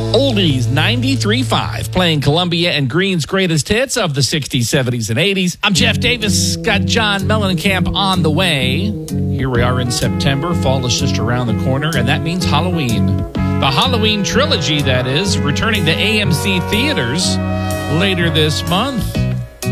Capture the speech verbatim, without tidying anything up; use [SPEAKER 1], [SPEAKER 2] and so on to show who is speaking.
[SPEAKER 1] Oldies ninety-three point five, playing Columbia and Green's greatest hits of the sixties, seventies, and eighties. I'm Jeff Davis, got John Mellencamp on the way. Here we are in September. Fall is just around the corner, and that means Halloween. The Halloween trilogy, that is, returning to A M C theaters later this month.